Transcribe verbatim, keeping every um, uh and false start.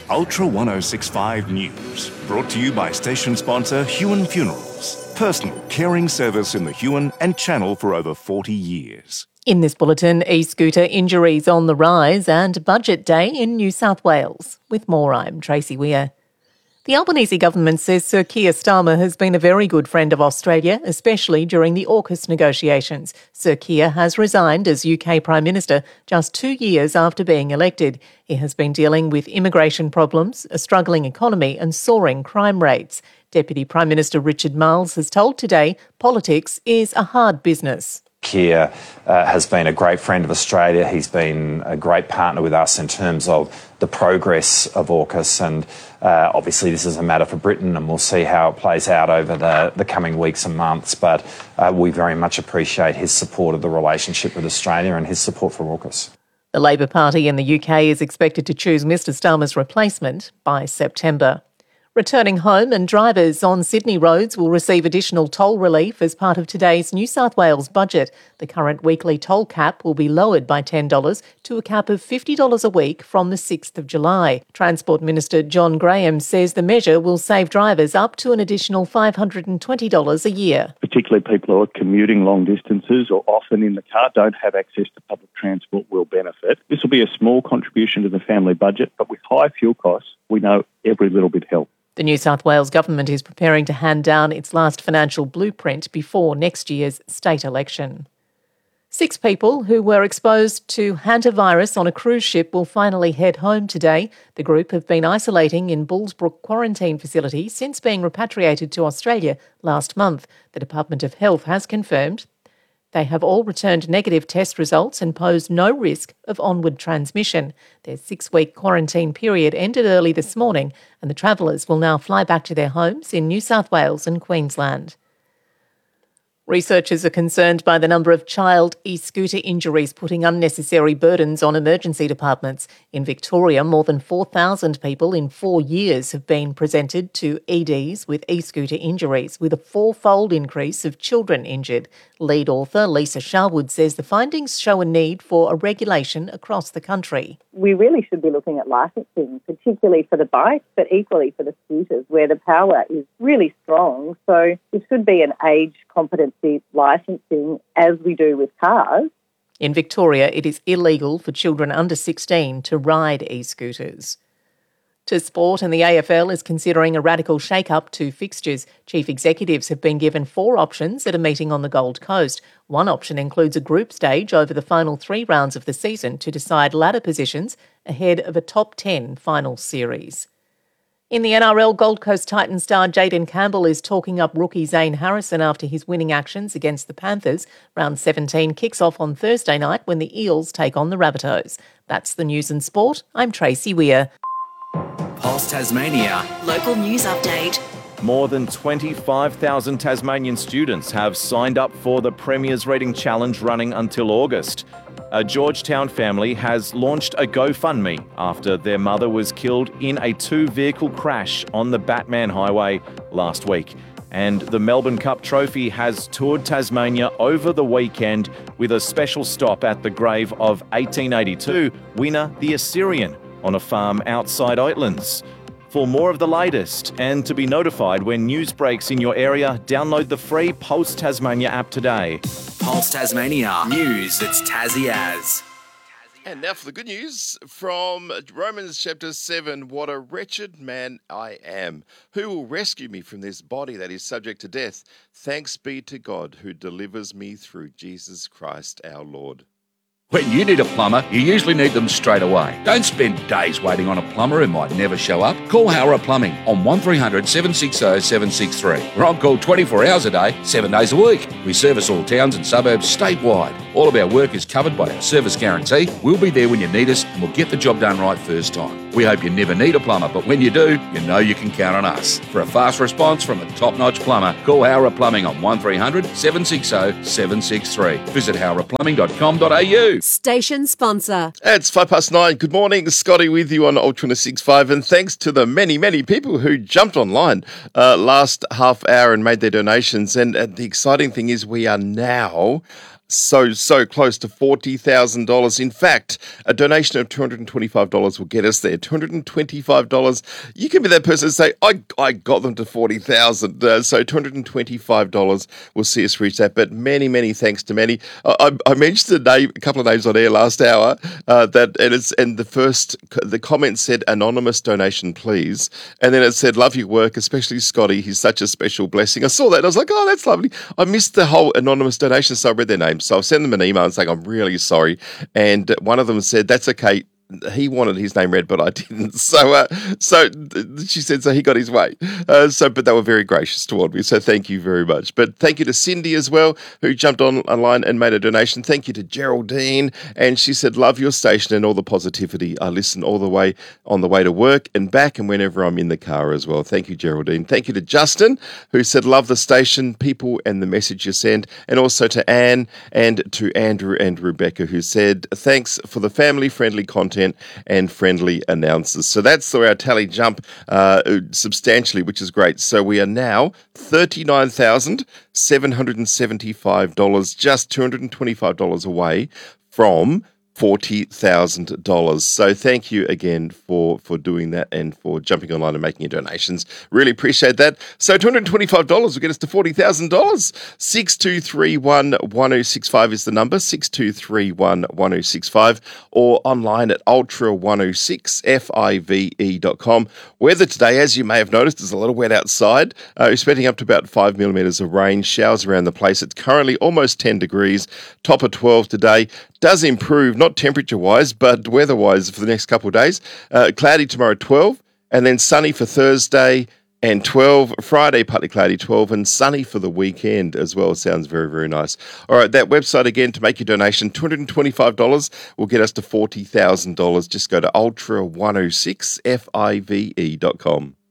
Ultra ten sixty-five News, brought to you by station sponsor Huon Funerals. Personal caring service in the Huon and Channel for over forty years. In this bulletin, e-scooter injuries on the rise and budget day in New South Wales. With more, I'm Tracy Weir. The Albanese government says Sir Keir Starmer has been a very good friend of Australia, especially during the AUKUS negotiations. Sir Keir has resigned as U K Prime Minister just two years after being elected. He has been dealing with immigration problems, a struggling economy and soaring crime rates. Deputy Prime Minister Richard Marles has told Today politics is a hard business. Keir uh, has been a great friend of Australia. He's been a great partner with us in terms of the progress of AUKUS, and uh, obviously this is a matter for Britain, and we'll see how it plays out over the, the coming weeks and months. But uh, we very much appreciate his support of the relationship with Australia and his support for AUKUS. The Labor Party in the U K is expected to choose Mr Starmer's replacement by September. Returning home and drivers on Sydney roads will receive additional toll relief as part of today's New South Wales budget. The current weekly toll cap will be lowered by ten dollars to a cap of fifty dollars a week from the sixth of July. Transport Minister John Graham says the measure will save drivers up to an additional five hundred twenty dollars a year. Particularly people who are commuting long distances or often in the car, don't have access to public transport, will benefit. This will be a small contribution to the family budget, but with high fuel costs, we know every little bit helps. The New South Wales government is preparing to hand down its last financial blueprint before next year's state election. Six people who were exposed to hantavirus on a cruise ship will finally head home today. The group have been isolating in Bullsbrook quarantine facility since being repatriated to Australia last month. The Department of Health has confirmed they have all returned negative test results and pose no risk of onward transmission. Their six-week quarantine period ended early this morning, and the travellers will now fly back to their homes in New South Wales and Queensland. Researchers are concerned by the number of child e-scooter injuries putting unnecessary burdens on emergency departments. In Victoria, more than four thousand people in four years have been presented to E Ds with e-scooter injuries, with a fourfold increase of children injured. Lead author Lisa Sharwood says the findings show a need for a regulation across the country. We really should be looking at licensing, particularly for the bikes, but equally for the scooters, where the power is really strong. So it should be an age competency licensing as we do with cars. In Victoria, it is illegal for children under sixteen to ride e-scooters. To sport, and the A F L is considering a radical shake-up to fixtures. Chief executives have been given four options at a meeting on the Gold Coast. One option includes a group stage over the final three rounds of the season to decide ladder positions ahead of a top ten final series. In the N R L, Gold Coast Titans star Jayden Campbell is talking up rookie Zane Harrison after his winning actions against the Panthers. Round seventeen kicks off on Thursday night when the Eels take on the Rabbitohs. That's the news and sport. I'm Tracy Weir. Pulse Tasmania. Local news update. More than twenty-five thousand Tasmanian students have signed up for the Premier's Reading Challenge running until August. A Georgetown family has launched a GoFundMe after their mother was killed in a two-vehicle crash on the Batman Highway last week. And the Melbourne Cup Trophy has toured Tasmania over the weekend with a special stop at the grave of eighteen eighty-two winner the Assyrian on a farm outside Oatlands. For more of the latest and to be notified when news breaks in your area, download the free Pulse Tasmania app today. Pulse Tasmania. News that's Tassie as. And now for the good news from Romans chapter seven. What a wretched man I am. Who will rescue me from this body that is subject to death? Thanks be to God who delivers me through Jesus Christ our Lord. When you need a plumber, you usually need them straight away. Don't spend days waiting on a plumber who might never show up. Call Howrah Plumbing on one three hundred seven six zero seven six three. We're on call twenty-four hours a day, seven days a week. We service all towns and suburbs statewide. All of our work is covered by our service guarantee. We'll be there when you need us and we'll get the job done right first time. We hope you never need a plumber, but when you do, you know you can count on us. For a fast response from a top-notch plumber, call Howrah Plumbing on one three hundred seven six zero seven six three. Visit howrah plumbing dot com dot a u. Station sponsor. It's five past nine. Good morning. Scotty with you on Ultra ten sixty-five. And thanks to the many, many people who jumped online uh, last half hour and made their donations. And uh, the exciting thing is we are now So, so close to forty thousand dollars. In fact, a donation of two hundred twenty-five dollars will get us there. two hundred twenty-five dollars. You can be that person and say, I, I got them to forty thousand dollars. Uh, so two hundred twenty-five dollars will see us reach that. But many, many thanks to many. I, I mentioned a, name, a couple of names on air last hour. Uh, that and, it's, and the first, the comment said, anonymous donation, please. And then it said, love your work, especially Scotty. He's such a special blessing. I saw that. And I was like, oh, that's lovely. I missed the whole anonymous donation, so I read their name. So I'll send them an email and saying, I'm really sorry. And one of them said, that's okay. He wanted his name read, but I didn't. So, uh, so she said, so he got his way. Uh, so, but they were very gracious toward me. So, thank you very much. But thank you to Cindy as well, who jumped on online and made a donation. Thank you to Geraldine, and she said, "Love your station and all the positivity. I listen all the way on the way to work and back, and whenever I'm in the car as well." Thank you, Geraldine. Thank you to Justin, who said, "Love the station, people, and the message you send," and also to Anne and to Andrew and Rebecca, who said, "Thanks for the family-friendly content and friendly announcers." So that's our tally jump uh, substantially, which is great. So we are now thirty-nine thousand seven hundred seventy-five dollars, just two hundred twenty-five dollars away from forty thousand dollars. So thank you again for, for doing that and for jumping online and making your donations. Really appreciate that. So two hundred twenty-five dollars will get us to forty thousand dollars. six two three one, one oh six five is the number, six two three one, one oh six five, or online at ultra one oh six five dot com. Weather today, as you may have noticed, is a little wet outside. Uh, we're expecting up to about five millimetres of rain, showers around the place. It's currently almost ten degrees, top of twelve today. Does improve, not temperature-wise, but weather-wise for the next couple of days. Uh, cloudy tomorrow, twelve, and then sunny for Thursday and twelve. Friday, partly cloudy, twelve, and sunny for the weekend as well. Sounds very, very nice. All right, that website again to make your donation, two hundred twenty-five dollars will get us to forty thousand dollars. Just go to ultra one oh six five dot com.